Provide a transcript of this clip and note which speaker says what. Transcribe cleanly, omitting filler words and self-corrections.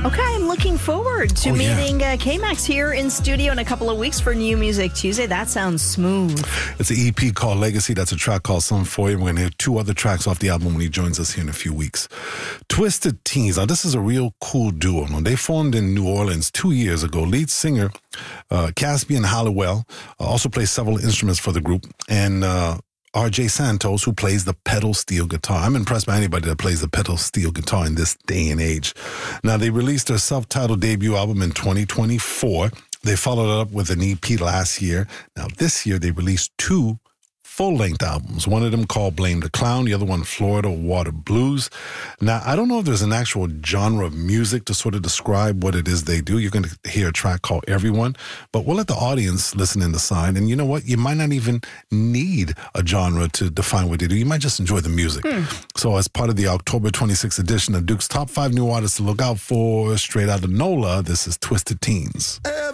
Speaker 1: Okay, I'm looking forward to meeting K-Max here in studio in a couple of weeks for New Music Tuesday. That sounds smooth.
Speaker 2: It's an EP called Legacy. That's a track called Some For You. We're going to hear 2 other tracks off the album when he joins us here in a few weeks. Twisted Teens. Now, this is a real cool duo. Now, they formed in New Orleans 2 years ago. Lead singer Caspian Halliwell also plays several instruments for the group. And R.J. Santos, who plays the pedal steel guitar. I'm impressed by anybody that plays the pedal steel guitar in this day and age. Now, they released their self-titled debut album in 2024. They followed it up with an EP last year. Now, this year, they released 2 full-length albums. One of them called Blame the Clown, the other one Florida Water Blues. Now, I don't know if there's an actual genre of music to sort of describe what it is they do. You're going to hear a track called Everyone, but we'll let the audience listen and decide. And you know what? You might not even need a genre to define what they do. You might just enjoy the music. So as part of the October 26th edition of Duke's Top 5 New Artists to Look Out For, straight out of NOLA, this is Twisted Teens.